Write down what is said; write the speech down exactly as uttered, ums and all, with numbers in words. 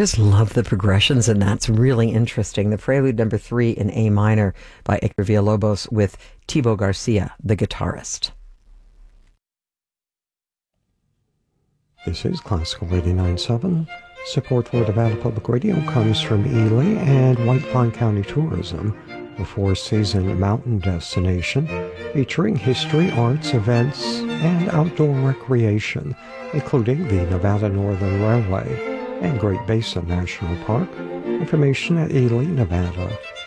Just love the progressions, and that's really interesting. The Prelude number three in A minor by Hector Villalobos with Thibaut Garcia, the guitarist. This is Classical eighty-nine point seven. Support for Nevada Public Radio comes from Ely and White Pine County Tourism, a four-season mountain destination featuring history, arts, events, and outdoor recreation, including the Nevada Northern Railway and Great Basin National Park. Information at ely nevada